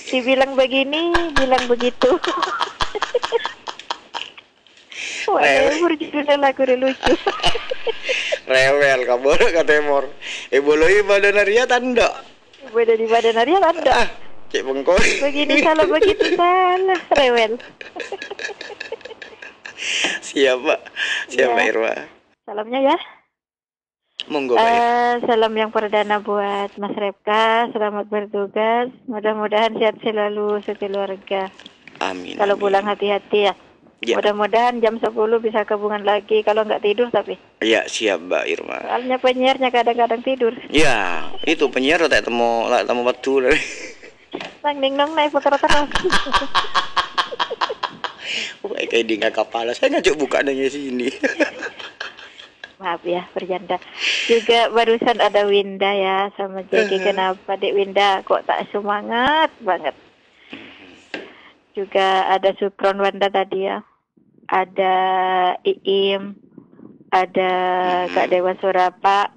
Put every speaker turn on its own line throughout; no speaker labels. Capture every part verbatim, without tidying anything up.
Dibilang begini, bilang begitu.
Rewel.
Whatever judulnya lagu udah lucu.
Rewel kabar kata Mor. Eh boloi badan Arya tanda.
Beda di badan Arya ada.
Ah, cek bengkoi.
Begini salah, begitu salah. Rewel.
Siap, Pak. Siap,
Ya.
Mbak Irma.
Salamnya ya.
Monggo, Mbak Irma.
Uh, salam yang perdana buat Mas Repka. Selamat bertugas. Mudah-mudahan sehat selalu sekeluarga.
Amin.
Kalau
amin.
pulang hati-hati ya. Ya. Mudah-mudahan jam sepuluh bisa kebungan lagi kalau nggak tidur tapi.
Ya, siap Mbak Irma.
Soalnya penyiarnya kadang-kadang tidur.
Ya, itu penyiar tak temu lah temu batu.
Nang ning nong naik perkara terus.
Wah, kayak di nggak kepala. Saya ngajak buka nanya sini.
Maaf ya, bercanda. Juga barusan ada Winda ya sama Jackie. Kenapa Dek Winda kok tak semangat banget? Juga ada Sukron Wanda tadi ya. Ada Iim, ada mm-hmm. Kak Dewa Surapa,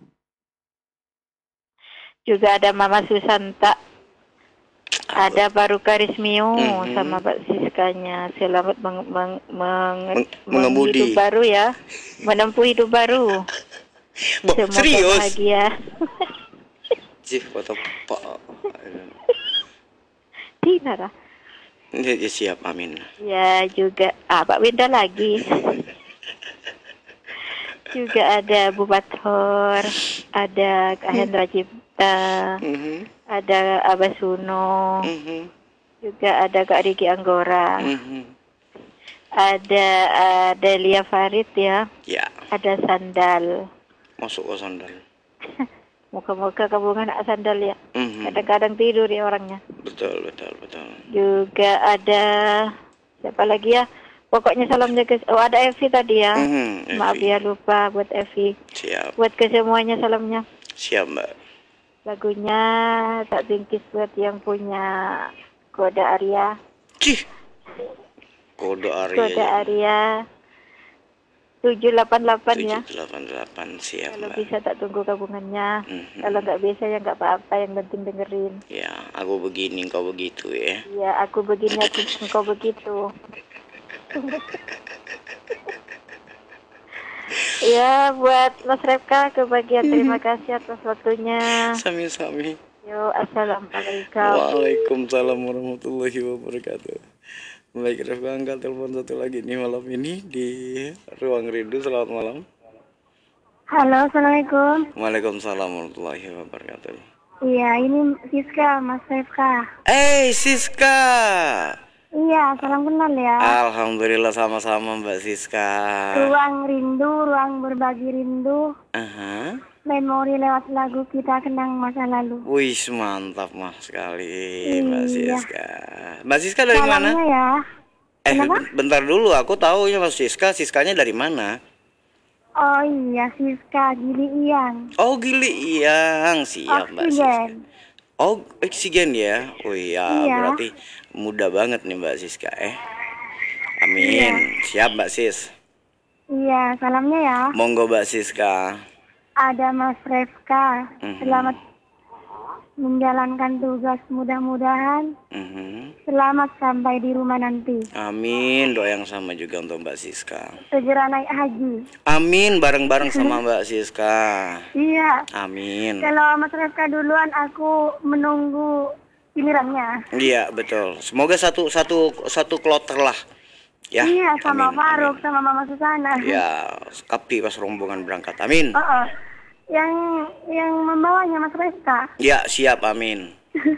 juga ada Mama Susanta, Apa? Ada Baru Karismio mm-hmm. sama Mbak Siskanya. Selamat meng meng meng meng hidup baru ya, menempuh hidup baru.
Bo,
semoga
serius?
bahagia.
Cih, foto pak.
Tina.
Ya, siap, amin.
Ya juga, ah Pak Winda lagi. Juga ada Bu Bathor, ada Kak Hendra Cipta, mm-hmm. ada Abah Suno, mm-hmm. juga ada Kak Riki Anggora, mm-hmm. ada uh, Delia Farid ya, ya, ada Sandal.
Masuk ke Sandal.
Muka-muka kabungan nak sandal ya. Mm-hmm. Kadang-kadang tidur ya orangnya.
Betul, betul, betul.
Juga ada siapa lagi ya? Pokoknya salamnya ke oh ada Evi tadi ya. Mm-hmm, maaf ya lupa buat Evi.
Siap.
Buat ke semuanya salamnya.
Siap, Mbak.
Lagunya tak tingkis buat yang punya kode Arya.
Cih. Kode Arya.
Kode Arya. tujuh delapan delapan ya.
tujuh delapan delapan siap.
Kalau
Mbak.
bisa tak tunggu gabungannya. Mm-hmm. Kalau nggak bisa ya nggak apa-apa, yang penting dengerin.
Ya, aku begini engkau begitu ya.
Iya, aku begini aku engkau begitu. Ya, buat Mas Repka kebagian terima kasih atas waktunya.
Sami-sami.
Yo, assalamualaikum.
Waalaikumsalam warahmatullahi wabarakatuh. Baik, Repka angkat telepon satu lagi nih malam ini di Ruang Rindu. Selamat malam.
Halo, assalamualaikum.
Waalaikumsalam warahmatullahi wabarakatuh.
Iya, ini Siska, Mas Repka.
Eh, hey, Siska.
Iya, salam kenal ya.
Alhamdulillah sama-sama Mbak Siska.
Ruang rindu, ruang berbagi rindu.
Uh-huh.
Memori lewat lagu kita kenang masa lalu.
Wih, mantap mah sekali
iya.
Mbak Siska. Mbak Siska dari
Salamnya
mana?
Ya.
Eh,
Kenapa?
bentar dulu, aku tahu ya Mas Siska. Siskanya dari mana?
Oh iya, Siska Gili Iyang.
Oh, Gili Iyang, siap Mbak Siska. Oh, oksigen ya. Oh iya, iya, berarti mudah banget nih Mbak Siska eh. Amin. Iya. Siap Mbak Sis.
Iya, salamnya ya.
Monggo Mbak Siska.
Ada Mas Repka. Mm-hmm. Selamat menjalankan tugas, mudah-mudahan. Mm-hmm. Selamat sampai di rumah nanti.
Amin. Doa yang sama juga untuk Mbak Siska.
Segera naik haji.
Amin, bareng-bareng sama Mbak Siska.
Iya.
Amin.
Kalau Mas Repka duluan, aku menunggu gilirannya.
Iya, betul. Semoga satu satu satu kloter lah. Ya.
Iya, sama
amin,
Faruk,
amin.
sama Mama Susana.
Ya, kapi pas rombongan berangkat. Amin.
Oh, oh. Yang yang membawanya Mas Repka.
Ya, siap. Amin.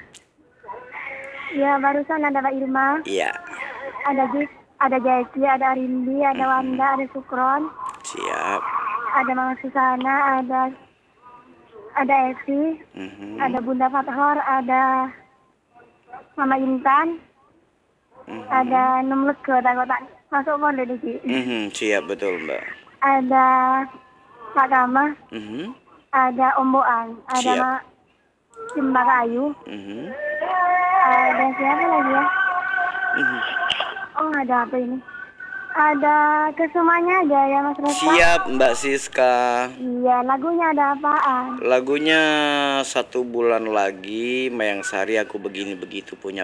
Ya, barusan ada Mbak Irma.
Iya.
Ada Jis, ada Jackie, ada Rindi, ada mm-hmm. Wanda, ada Sukron.
Siap.
Ada Mama Susana, ada ada Evi, mm-hmm. ada Bunda Fathor, ada Mama Intan, mm-hmm. ada Numlek ke kotak masuk pondok di sini.
Mm-hmm. Siap, betul Mbak.
Ada Pak Kama, mm-hmm. ada Om Boang, ada Ma Simbak Ayu, mm-hmm. ada siapa lagi ya? Mm-hmm. Oh, ada apa ini? Ada kesemuanya aja ya Mas Repka.
Siap Mbak Siska.
Iya, lagunya ada apaan?
Lagunya Satu Bulan Lagi, Mayang Sari, Aku Begini Begitu Punya